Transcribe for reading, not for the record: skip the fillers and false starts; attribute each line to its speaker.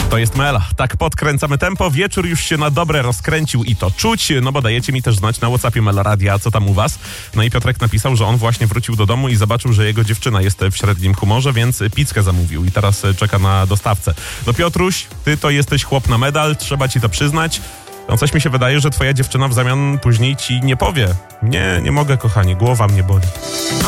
Speaker 1: To jest Mela. Tak podkręcamy tempo. Wieczór już się na dobre rozkręcił i to czuć, no bo dajecie mi też znać na WhatsAppie Mela Radia, co tam u was. No i Piotrek napisał, że on właśnie wrócił do domu i zobaczył, że jego dziewczyna jest w średnim humorze, więc pizzkę zamówił i teraz czeka na dostawcę. No Piotruś, ty to jesteś chłop na medal, trzeba ci to przyznać. No coś mi się wydaje, że twoja dziewczyna w zamian później ci nie powie. Nie mogę, kochanie, głowa mnie boli.